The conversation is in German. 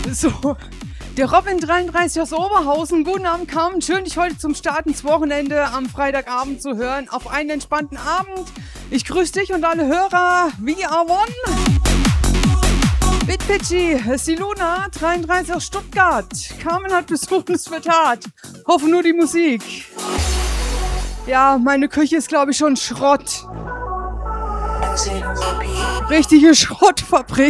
So, der Robin 33 aus Oberhausen. Guten Abend, Carmen. Schön, dich heute zum Start ins Wochenende am Freitagabend zu hören. Auf einen entspannten Abend. Ich grüße dich und alle Hörer. We are one. Bitpitchy, Siluna 33 aus Stuttgart. Carmen hat besucht, es wird hart. Hoffe nur die Musik. Ja, meine Küche ist, glaube ich, schon Schrott. Richtige Schrottfabrik.